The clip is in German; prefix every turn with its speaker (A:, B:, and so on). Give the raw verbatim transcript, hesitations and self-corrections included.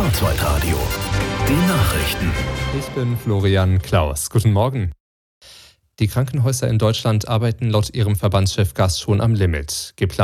A: Schwarzwaldradio. Die Nachrichten.
B: Ich bin Florian Klaus. Guten Morgen. Die Krankenhäuser in Deutschland arbeiten laut ihrem Verbandschef Gass schon am Limit. Geplant